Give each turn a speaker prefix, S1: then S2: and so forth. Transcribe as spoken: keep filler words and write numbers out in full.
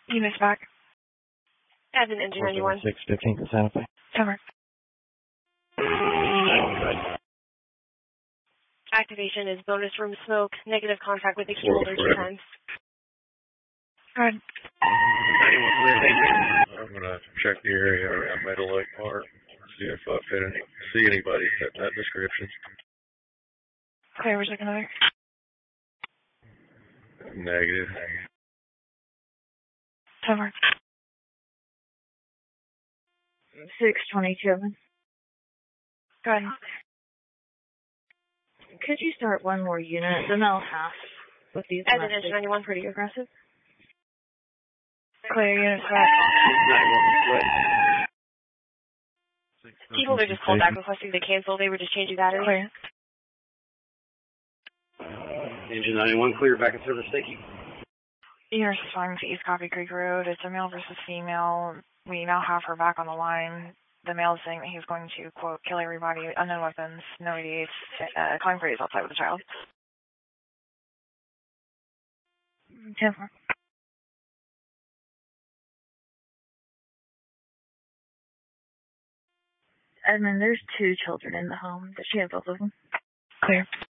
S1: Units back.
S2: As an engine ninety-one.
S3: six fifteenth in Santa Fe.
S1: Cover.
S2: Activation is bonus room smoke, negative contact with the key holder two times.
S1: Go ahead.
S4: I'm going to check the area around Meadow Lake Park, see if I fit any, see anybody at that description.
S1: Clear, we're checking another.
S4: Negative.
S1: Cover.
S5: six twenty-two.
S1: Go ahead.
S5: Could you start one more unit? The male half with these
S2: As an engine ninety-one.
S5: pretty aggressive.
S1: Clear, units back.
S2: Key holder just called back requesting to cancel. They were just changing that in.
S1: Clear.
S3: Engine ninety-one clear, back in service, thank you.
S1: Units responding to East Coffee Creek Road. It's a male versus female. We now have her back on the line. The male is saying that he's going to, quote, kill everybody, unknown weapons, no eighty-eights, uh, calling for outside with a child.
S5: ten four. Edmund, there's two children in the home. Does she have both of them?
S1: Clear.